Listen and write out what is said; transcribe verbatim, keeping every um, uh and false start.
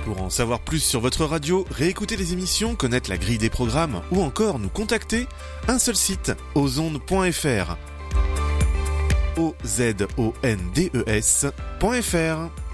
Pour en savoir plus sur votre radio, réécouter les émissions, connaître la grille des programmes ou encore nous contacter, un seul site, ozondes point f r. O Z O N D E S point F R.